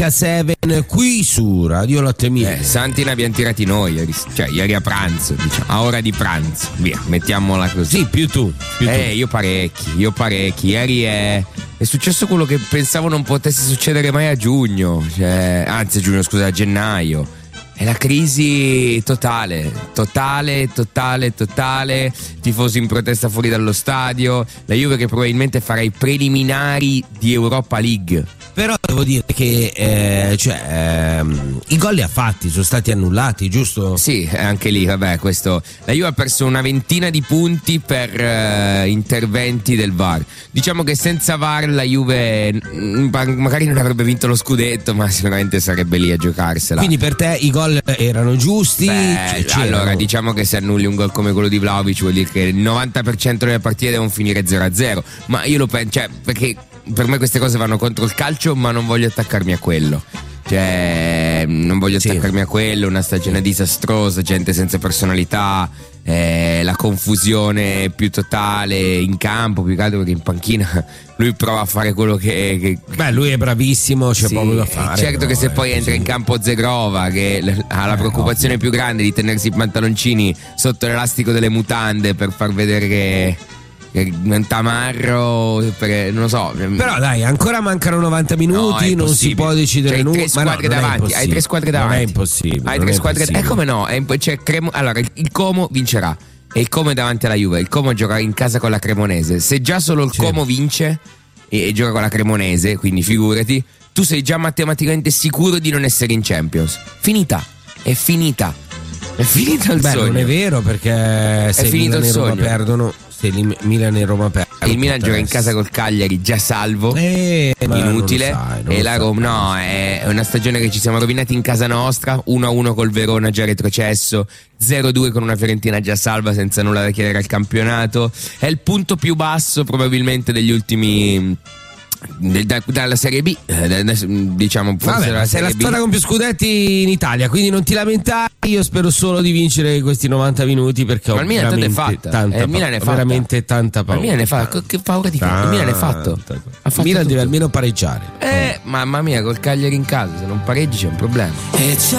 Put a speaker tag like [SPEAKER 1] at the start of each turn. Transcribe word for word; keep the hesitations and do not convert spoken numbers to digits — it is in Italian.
[SPEAKER 1] sette qui su Radio Latte Mille.
[SPEAKER 2] Eh, Santi ne abbiamo tirati noi ieri, cioè ieri a pranzo, diciamo, a ora di pranzo, via, mettiamola così.
[SPEAKER 1] Sì, più tu. Più
[SPEAKER 2] eh,
[SPEAKER 1] tu.
[SPEAKER 2] io parecchi, io parecchi. Ieri è, è successo quello che pensavo non potesse succedere mai a giugno, cioè, anzi a giugno, scusa, a gennaio. È la crisi totale, totale, totale, totale. Tifosi in protesta fuori dallo stadio. La Juve che probabilmente farà i preliminari di Europa League.
[SPEAKER 1] Però devo dire che eh, cioè, ehm, i gol li ha fatti, sono stati annullati, giusto?
[SPEAKER 2] Sì, anche lì, vabbè, questo. La Juve ha perso una ventina di punti per eh, interventi del V A R. Diciamo che senza V A R la Juve mh, magari non avrebbe vinto lo scudetto, ma sicuramente sarebbe lì a giocarsela.
[SPEAKER 1] Quindi per te i gol erano giusti?
[SPEAKER 2] Beh,
[SPEAKER 1] C'erano.
[SPEAKER 2] allora diciamo che se annulli un gol come quello di Vlahovic vuol dire che il novanta per cento delle partite devono finire zero a zero. Ma io lo penso, cioè, perché per me queste cose vanno contro il calcio, ma non voglio attaccarmi a quello. Cioè, non voglio
[SPEAKER 1] Sì.
[SPEAKER 2] attaccarmi a quello, una stagione disastrosa, gente senza personalità, eh, la confusione più totale in campo, più che altro perché in panchina lui prova a fare quello che... che
[SPEAKER 1] Beh, lui è bravissimo, c'è
[SPEAKER 2] sì,
[SPEAKER 1] poco da fare.
[SPEAKER 2] certo
[SPEAKER 1] però,
[SPEAKER 2] che se
[SPEAKER 1] eh,
[SPEAKER 2] poi entra
[SPEAKER 1] sì.
[SPEAKER 2] in campo Zegrova, che l- ha la
[SPEAKER 1] Eh,
[SPEAKER 2] preoccupazione
[SPEAKER 1] ovvio.
[SPEAKER 2] più grande di tenersi i pantaloncini sotto l'elastico delle mutande per far vedere che... che è un tamarro, perché non lo so.
[SPEAKER 1] Però dai, ancora mancano novanta minuti,
[SPEAKER 2] No,
[SPEAKER 1] non si può decidere
[SPEAKER 2] C'hai
[SPEAKER 1] nulla.
[SPEAKER 2] tre squadre davanti, hai tre squadre davanti.
[SPEAKER 1] Non è impossibile.
[SPEAKER 2] Hai
[SPEAKER 1] non
[SPEAKER 2] tre
[SPEAKER 1] è
[SPEAKER 2] squadre.
[SPEAKER 1] impossibile.
[SPEAKER 2] Eh come no? È imp- cioè, Cremo- allora, il, il Como vincerà. E il Como è davanti alla Juve. Il Como gioca in casa con la Cremonese. Se già solo il
[SPEAKER 1] Sì.
[SPEAKER 2] Como vince e, e gioca con la Cremonese, quindi figurati, tu sei già matematicamente sicuro di non essere in Champions. Finita, è finita. È finito il
[SPEAKER 1] Beh,
[SPEAKER 2] sogno.
[SPEAKER 1] non è vero, perché se
[SPEAKER 2] finito
[SPEAKER 1] Milan
[SPEAKER 2] il
[SPEAKER 1] e Roma
[SPEAKER 2] sogno.
[SPEAKER 1] perdono, se il Milan e Roma perdono,
[SPEAKER 2] Il Milan gioca in casa col Cagliari già salvo,
[SPEAKER 1] Eh, ma
[SPEAKER 2] inutile,
[SPEAKER 1] non lo sai, non
[SPEAKER 2] e
[SPEAKER 1] lo
[SPEAKER 2] la
[SPEAKER 1] sai.
[SPEAKER 2] Roma no, è una stagione che ci siamo rovinati in casa nostra, uno a uno col Verona già retrocesso, zero a due con una Fiorentina già salva senza nulla da chiedere al campionato. È il punto più basso probabilmente degli ultimi da, dalla Serie B, eh, diciamo forse
[SPEAKER 1] Vabbè,
[SPEAKER 2] dalla
[SPEAKER 1] sei la
[SPEAKER 2] Serie B.
[SPEAKER 1] squadra con più scudetti in Italia, quindi non ti lamentare. Io spero solo di vincere questi novanta minuti, perché
[SPEAKER 2] Ma
[SPEAKER 1] ho
[SPEAKER 2] il Milan tanto è
[SPEAKER 1] veramente
[SPEAKER 2] fatta.
[SPEAKER 1] tanta
[SPEAKER 2] Eh, il Milan è
[SPEAKER 1] pa-
[SPEAKER 2] fatta.
[SPEAKER 1] veramente tanta
[SPEAKER 2] Ma
[SPEAKER 1] paura.
[SPEAKER 2] il Milan è fatto, che paura di che? Il Milan è fatto.
[SPEAKER 1] Tanta.
[SPEAKER 2] Ha fatto
[SPEAKER 1] Il Milan
[SPEAKER 2] tutto.
[SPEAKER 1] deve almeno pareggiare.
[SPEAKER 2] Eh, mamma mia, col Cagliari in casa, se non pareggi c'è un problema.
[SPEAKER 3] E c'è